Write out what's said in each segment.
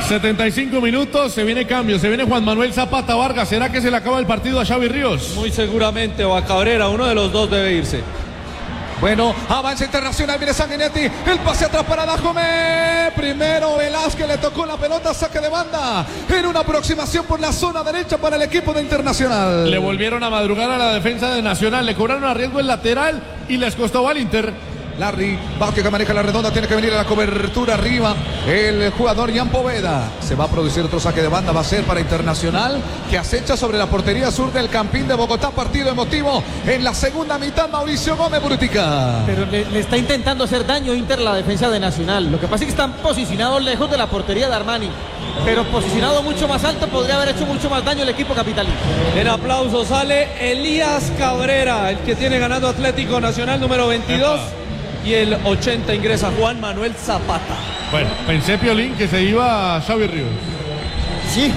75 minutos, se viene cambio, se viene Juan Manuel Zapata Vargas. ¿Será que se le acaba el partido a Xavi Ríos? Muy seguramente, o a Cabrera, uno de los dos debe irse. Bueno, avanza Internacional, viene Sanguinetti, el pase atrás para Dajome. Primero Velázquez le tocó la pelota, saque de banda. En una aproximación por la zona derecha para el equipo de Internacional. Le volvieron a madrugar a la defensa de Nacional, le cobraron a riesgo el lateral y les costó al Inter. Larry Vázquez que maneja la redonda, tiene que venir a la cobertura arriba. El jugador Jan Poveda. Se va a producir otro saque de banda, va a ser para Internacional, que acecha sobre la portería sur del Campín de Bogotá. Partido emotivo en la segunda mitad. Mauricio Gómez Burutica. Pero le está intentando hacer daño Inter la defensa de Nacional. Lo que pasa es que están posicionados lejos de la portería de Armani, pero posicionado mucho más alto podría haber hecho mucho más daño el equipo capitalino. En aplauso sale Elías Cabrera, el que tiene ganando Atlético Nacional número 22. Y el 80 ingresa Juan Manuel Zapata. Bueno, pensé, Piolín, que se iba Xavi Ríos. Sí,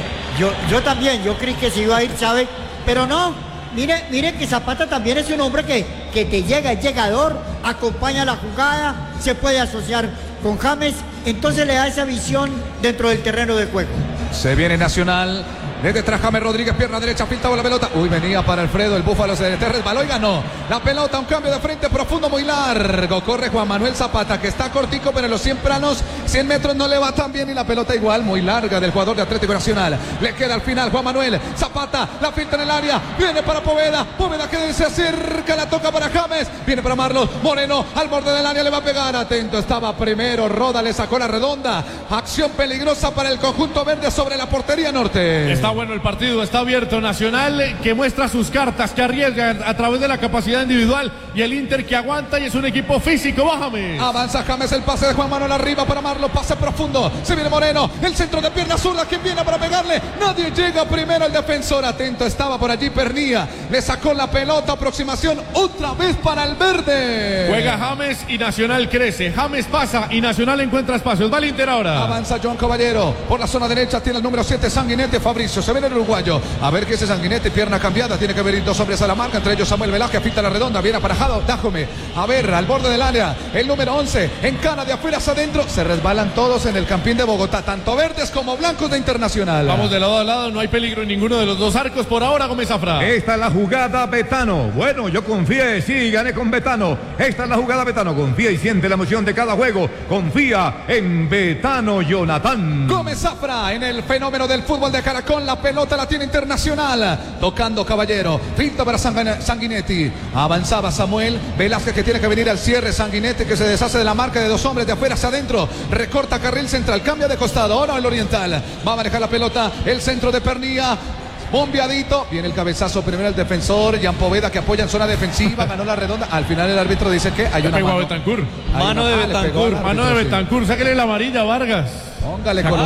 yo también, yo creí que se iba a ir Xavi, pero no. Mire que Zapata también es un hombre que te llega, es llegador, acompaña la jugada, se puede asociar con James, entonces le da esa visión dentro del terreno de juego. Se viene Nacional. Desde detrás James Rodríguez, pierna derecha, filtraba la pelota. Uy, venía para Alfredo, el Búfalo se resbaló y ganó. La pelota, un cambio de frente profundo, muy largo. Corre Juan Manuel Zapata, que está cortico, pero en los 100 planos, 100 metros no le va tan bien. Y la pelota igual, muy larga del jugador de Atlético Nacional. Le queda al final Juan Manuel Zapata, la filtra en el área. Viene para Poveda, Poveda que se acerca, la toca para James. Viene para Marlos, Moreno, al borde del área, le va a pegar. Atento, estaba primero, Roda le sacó la redonda. Acción peligrosa para el conjunto verde sobre la portería norte. Está bueno el partido, está abierto. Nacional que muestra sus cartas, que arriesga a través de la capacidad individual, y el Inter que aguanta y es un equipo físico. Bájame. Avanza James, el pase de Juan Manuel arriba para Marlo, pase profundo, se viene Moreno, el centro de pierna zurda, quien viene para pegarle, nadie llega, primero el defensor, atento, estaba por allí Pernía, le sacó la pelota, aproximación otra vez para el verde. Juega James y Nacional crece, James pasa y Nacional encuentra espacios, va el Inter ahora. Avanza Joan Caballero, por la zona derecha tiene el número 7 Sanguinetti, Fabricio, se viene el uruguayo, a ver qué es Sanguinetti, pierna cambiada, tiene que venir dos hombres a la marca, entre ellos Samuel Velázquez, pinta la redonda, bien aparejado, Dajome, a ver, al borde del área, el número 11, en cana de afuera hacia adentro, se resbalan todos en el Campín de Bogotá, tanto verdes como blancos de Internacional. Vamos de lado a lado, no hay peligro en ninguno de los dos arcos por ahora, Gómez Zafra. Esta es la jugada Betano, bueno, yo confié, sí, gané con Betano, esta es la jugada Betano, confía y siente la emoción de cada juego, confía en Betano Jonathan. Gómez Zafra en el fenómeno del fútbol de Caracol, la pelota la tiene Internacional, tocando Caballero, finta para Sanguinetti, avanzaba Samuel Velázquez que tiene que venir al cierre, Sanguinetti que se deshace de la marca de dos hombres de afuera hacia adentro, recorta carril central, cambia de costado, ahora el Oriental, va a manejar la pelota, el centro de Pernía, bombeadito, viene el cabezazo primero el defensor, Jan Poveda que apoya en zona defensiva, ganó la redonda, al final el árbitro dice que hay una mano. Mano de Betancur, mano de Betancur, sáquele la amarilla Vargas. Póngale con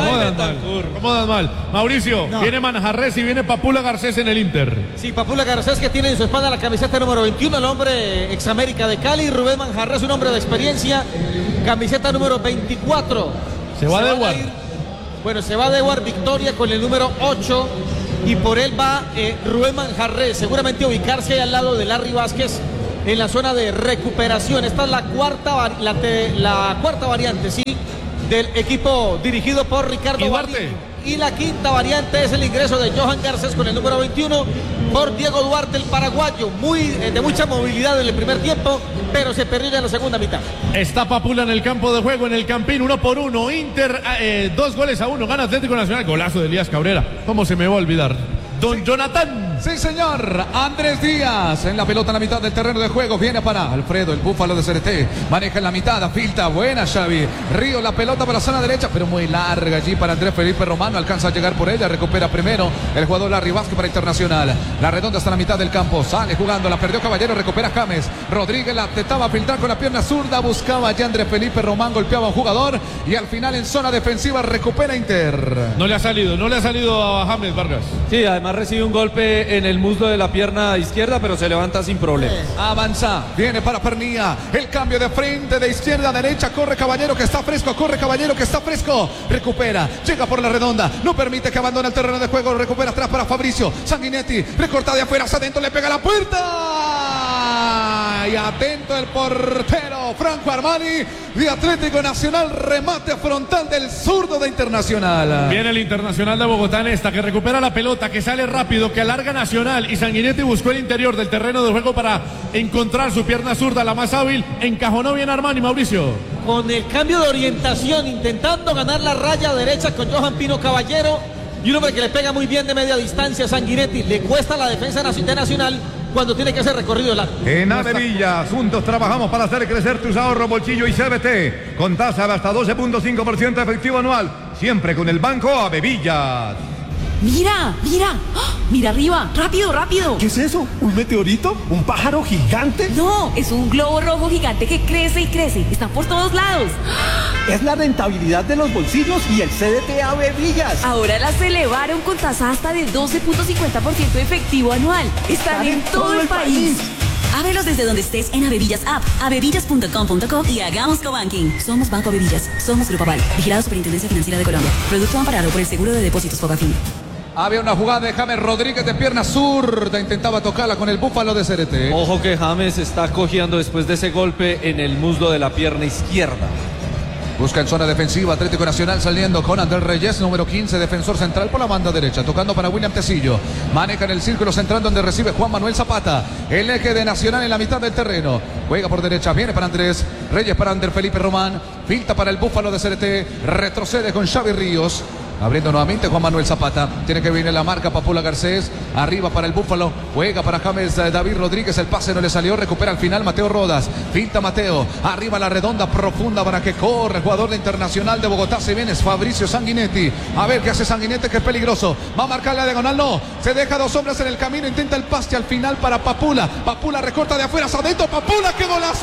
¿Cómo das mal? Mauricio, no. Viene Manjarres y viene Papula Garcés en el Inter. Sí, Papula Garcés que tiene en su espalda la camiseta número 21, el hombre ex América de Cali. Rubén Manjarres, un hombre de experiencia, camiseta número 24. Se va de War. Bueno, se va de War Victoria con el número 8 y por él va Rubén Manjarres, seguramente ubicarse ahí al lado de Larry Vázquez en la zona de recuperación. Esta es la cuarta variante, sí, del equipo dirigido por Ricardo Duarte. Y la quinta variante es el ingreso de Johan Garcés con el número 21 por Diego Duarte, el paraguayo, de mucha movilidad en el primer tiempo, pero se perdió en la segunda mitad. Está Papula en el campo de juego, en el Campín, 1-1. Inter, 2-1, gana Atlético Nacional. Golazo de Elías Cabrera. ¿Cómo se me va a olvidar? Don Jonathan. Sí, señor. Andrés Díaz en la pelota en la mitad del terreno de juego. Viene para Alfredo, el Búfalo de CRT. Maneja en la mitad, filta. Buena, Xavi. Río, la pelota para la zona derecha, pero muy larga allí para Andrés Felipe Romano. Alcanza a llegar por ella. Recupera primero el jugador Larry Vázquez para Internacional. La redonda hasta la mitad del campo. Sale jugando. La perdió Caballero. Recupera James. Rodríguez la intentaba filtrar con la pierna zurda. Buscaba ya Andrés Felipe Román. Golpeaba a un jugador. Y al final en zona defensiva recupera Inter. No le ha salido a James Vargas. Sí, además recibe un golpe en el muslo de la pierna izquierda, pero se levanta sin problema. Avanza, viene para Pernía, el cambio de frente de izquierda a derecha, corre Caballero que está fresco, recupera, llega por la redonda, no permite que abandone el terreno de juego, recupera atrás para Fabricio, Sanguinetti, recorta de afuera hacia adentro, le pega a la puerta. Armada. Y atento el portero Franco Armani de Atlético Nacional. Remate frontal del zurdo de Internacional. Viene el Internacional de Bogotá en esta, que recupera la pelota, que sale rápido, que alarga Nacional. Y Sanguinetti buscó el interior del terreno de juego para encontrar su pierna zurda, la más hábil. Encajonó bien Armani, Mauricio. Con el cambio de orientación, intentando ganar la raya derecha con Johan Pino Caballero. Y un hombre que le pega muy bien de media distancia a Sanguinetti. Le cuesta la defensa de Nacional cuando tiene que hacer recorrido largo. En Avevillas, juntos trabajamos para hacer crecer tus ahorros, bolsillo y CBT. Con tasa de hasta 12.5% efectivo anual. Siempre con el Banco Avevillas. Mira, mira, ¡oh! Mira arriba, rápido, rápido. ¿Qué es eso? ¿Un meteorito? ¿Un pájaro gigante? No, es un globo rojo gigante que crece y crece. Está por todos lados. Es la rentabilidad de los bolsillos y el CDT Avevillas. Ahora las elevaron con tasa hasta de 12.50% efectivo anual. Están en todo el país. Ábrelos desde donde estés en Avevillas App, avevillas.com.co y hagamos cobanking. Somos Banco Avevillas, somos Grupo Aval, vigilado Superintendencia Financiera de Colombia. Producto amparado por el Seguro de Depósitos Fogafín. Había una jugada de James Rodríguez de pierna zurda, intentaba tocarla con el búfalo de CRT. Ojo que James está cojeando después de ese golpe en el muslo de la pierna izquierda. Busca en zona defensiva Atlético Nacional saliendo con Andrés Reyes, número 15, defensor central por la banda derecha, tocando para William Tecillo. Maneja en el círculo central donde recibe Juan Manuel Zapata. El eje de Nacional en la mitad del terreno. Juega por derecha, viene para Andrés Reyes, para Ander Felipe Román. Filta para el búfalo de CRT, retrocede con Xavi Ríos. Abriendo nuevamente Juan Manuel Zapata. Tiene que venir la marca Papula Garcés. Arriba para el búfalo. Juega para James David Rodríguez. El pase no le salió. Recupera al final Mateo Rodas. Finta Mateo. Arriba la redonda profunda para que corre. El jugador de Internacional de Bogotá. Se viene es Fabricio Sanguinetti. A ver qué hace Sanguinetti, que es peligroso. Va a marcar la diagonal. No. Se deja dos hombres en el camino. Intenta el pase al final para Papula. Papula recorta de afuera hacia adentro. Papula. ¡Qué golazo!